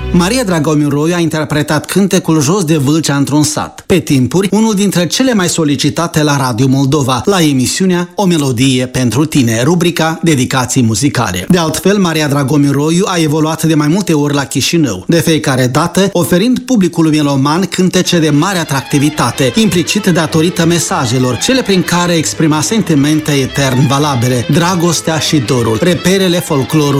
Maria Dragomiroiu a interpretat cântecul Jos de Vâlcea într-un sat. Pe timpuri, unul dintre cele mai solicitate la Radio Moldova, la emisiunea O melodie pentru tine, rubrica Dedicații muzicale. De altfel, Maria Dragomiroiu a evoluat de mai multe ori la Chișinău, de fiecare dată oferind publicului meloman cântece de mare atractivitate, implicit datorită mesajelor, cele prin care exprima sentimente etern valabile, dragostea și dorul, reperele folclorului